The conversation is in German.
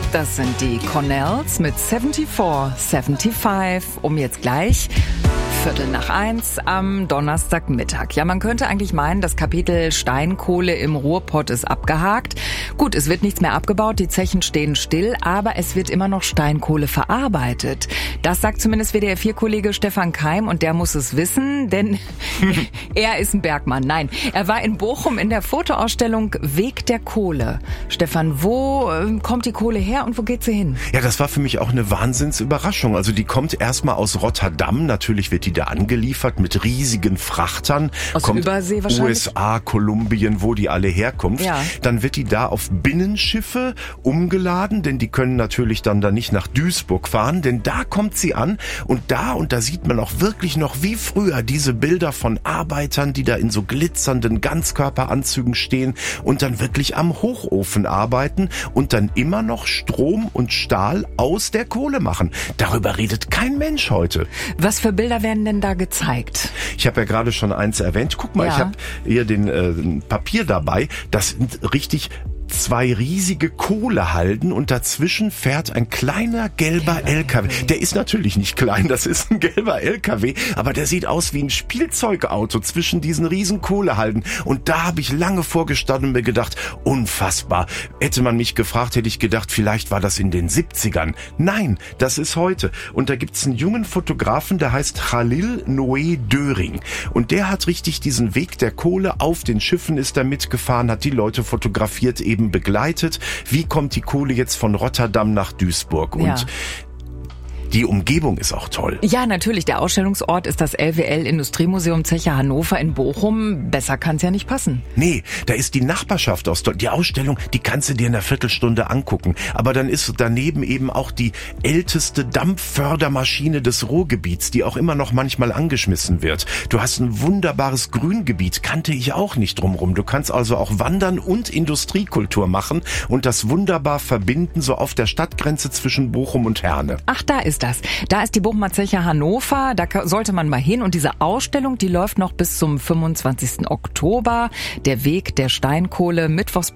Das sind die Cornells mit 74-75, um jetzt gleich 1:15 am Donnerstagmittag. Ja, man könnte eigentlich meinen, das Kapitel Steinkohle im Ruhrpott ist abgehakt. Gut, es wird nichts mehr abgebaut, die Zechen stehen still, aber es wird immer noch Steinkohle verarbeitet. Das sagt zumindest WDR-4-Kollege Stefan Keim und der muss es wissen, denn er ist ein Bergmann. Nein, er war in Bochum in der Fotoausstellung Weg der Kohle. Stefan, wo kommt die Kohle her und wo geht sie hin? Ja, das war für mich auch eine Wahnsinnsüberraschung. Also die kommt erstmal aus Rotterdam. Natürlich wird die da angeliefert mit riesigen Frachtern. Aus kommt Übersee wahrscheinlich? USA, Kolumbien, wo die alle herkommt. Ja. Dann wird die da auf Binnenschiffe umgeladen, denn die können natürlich dann da nicht nach Duisburg fahren, denn da kommt sie an und da sieht man auch wirklich noch wie früher diese Bilder von Arbeitern, die da in so glitzernden Ganzkörperanzügen stehen und dann wirklich am Hochofen arbeiten und dann immer noch Strom und Stahl aus der Kohle machen. Darüber redet kein Mensch heute. Was für Bilder werden denn da gezeigt? Ich habe ja gerade schon eins erwähnt. Guck mal, Ja. Ich habe hier den Papier dabei. Das sind richtig 2 riesige Kohlehalden und dazwischen fährt ein kleiner gelber LKW. Der ist natürlich nicht klein, das ist ein gelber LKW, aber der sieht aus wie ein Spielzeugauto zwischen diesen riesen Kohlehalden. Und da habe ich lange vorgestanden und mir gedacht, unfassbar. Hätte man mich gefragt, hätte ich gedacht, vielleicht war das in den 70ern. Nein, das ist heute. Und da gibt's einen jungen Fotografen, der heißt Khalil Noé Döring. Und der hat richtig diesen Weg der Kohle auf den Schiffen ist er mitgefahren, hat die Leute fotografiert, eben begleitet. Wie kommt die Kohle jetzt von Rotterdam nach Duisburg? Ja. Und die Umgebung ist auch toll. Ja, natürlich. Der Ausstellungsort ist das LWL Industriemuseum Zeche Hannover in Bochum. Besser kann's ja nicht passen. Nee, da ist die Nachbarschaft aus Deutschland. Die Ausstellung, die kannst du dir in einer Viertelstunde angucken. Aber dann ist daneben eben auch die älteste Dampffördermaschine des Ruhrgebiets, die auch immer noch manchmal angeschmissen wird. Du hast ein wunderbares Grüngebiet, kannte ich auch nicht drumrum. Du kannst also auch wandern und Industriekultur machen und das wunderbar verbinden, so auf der Stadtgrenze zwischen Bochum und Herne. Ach, da ist das. Da ist die Bochumer Zeche Hannover. Da sollte man mal hin. Und diese Ausstellung, die läuft noch bis zum 25. Oktober. Der Weg der Steinkohle, mittwochs bis